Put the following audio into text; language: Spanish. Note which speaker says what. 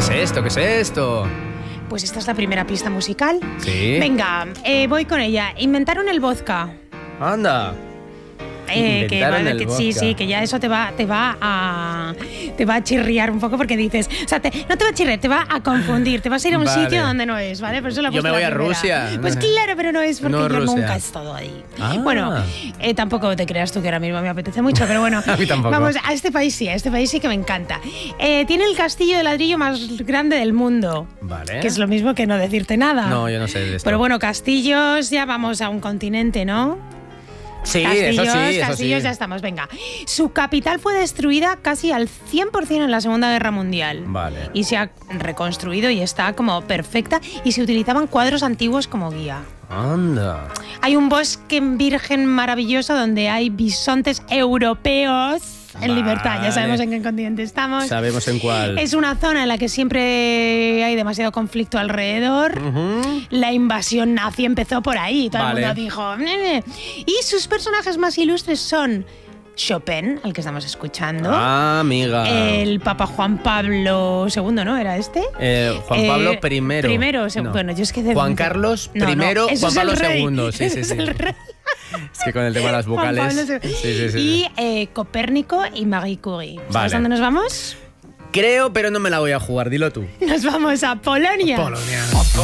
Speaker 1: es esto? ¿Qué es esto?
Speaker 2: Pues esta es la primera pista musical.
Speaker 1: Sí.
Speaker 2: Venga, voy con ella. Inventaron el vodka.
Speaker 1: Anda. Inventaron el vodka.
Speaker 2: Sí, que ya eso te va a chirriar un poco porque dices, o sea, no te va a chirriar, te va a confundir, te vas a ir a un sitio donde no es, ¿vale? Por eso
Speaker 1: yo me voy a Rusia.
Speaker 2: Pues claro, pero no es porque
Speaker 1: no
Speaker 2: yo
Speaker 1: Rusia.
Speaker 2: nunca he estado ahí.
Speaker 1: Ah.
Speaker 2: Bueno, tampoco te creas tú que ahora mismo me apetece mucho, pero bueno,
Speaker 1: a mí tampoco.
Speaker 2: Vamos a este país sí que me encanta. Tiene el castillo de ladrillo más grande del mundo.
Speaker 1: Vale.
Speaker 2: Que es lo mismo que no decirte nada.
Speaker 1: No, yo no sé de esto.
Speaker 2: Pero bueno, castillos, ya vamos a un continente, ¿no?
Speaker 1: Sí,
Speaker 2: Castillos, ya estamos, venga. Su capital fue destruida casi al 100% en la Segunda Guerra Mundial.
Speaker 1: Vale.
Speaker 2: Y se ha reconstruido y está como perfecta y se utilizaban cuadros antiguos como guía.
Speaker 1: Anda.
Speaker 2: Hay un bosque virgen maravilloso donde hay bisontes europeos en libertad. Ya sabemos en qué continente estamos.
Speaker 1: Sabemos en cuál.
Speaker 2: Es una zona en la que siempre hay demasiado conflicto alrededor. La invasión nazi empezó por ahí. Todo el mundo dijo... Y sus personajes más ilustres son Chopin, al que estamos escuchando.
Speaker 1: Ah, amiga.
Speaker 2: El Papa Juan Pablo II, ¿no? ¿Era este?
Speaker 1: Juan Pablo I.
Speaker 2: Primero,
Speaker 1: no.
Speaker 2: Bueno, yo es que...
Speaker 1: Juan Carlos I, Juan Pablo II. Sí.
Speaker 2: Es el rey.
Speaker 1: Es que con el tema de las vocales.
Speaker 2: Sí. Y Copérnico y Marie Curie. ¿Sabes dónde nos vamos?
Speaker 1: Creo, pero no me la voy a jugar. Dilo tú.
Speaker 2: Nos vamos a Polonia.